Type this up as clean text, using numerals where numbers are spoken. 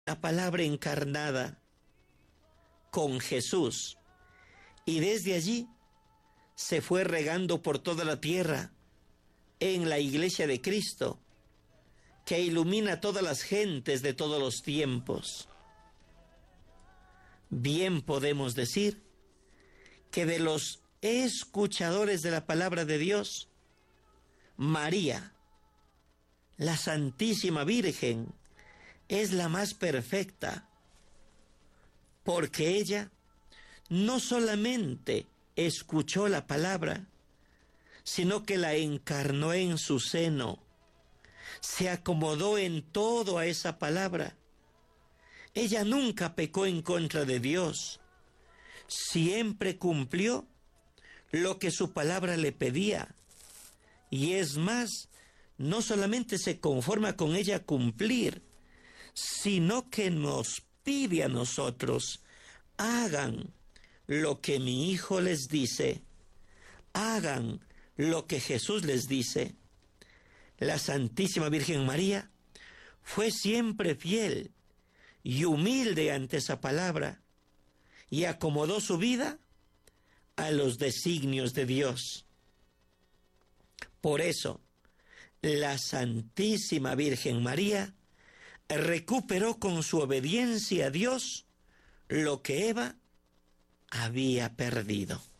la palabra encarnada con Jesús, y desde allí se fue regando por toda la tierra en la Iglesia de Cristo, que ilumina a todas las gentes de todos los tiempos. Bien podemos decir que de los escuchadores de la palabra de Dios, María, la Santísima Virgen, es la más perfecta, porque ella no solamente escuchó la palabra, sino que la encarnó en su seno, se acomodó en todo a esa palabra. Ella nunca pecó en contra de Dios, siempre cumplió lo que su palabra le pedía, y es más, no solamente se conforma con ella cumplir, sino que nos pide a nosotros: hagan lo que mi Hijo les dice, hagan lo que Jesús les dice. La Santísima Virgen María fue siempre fiel y humilde ante esa palabra y acomodó su vida a los designios de Dios. Por eso, la Santísima Virgen María recuperó con su obediencia a Dios lo que Eva había perdido.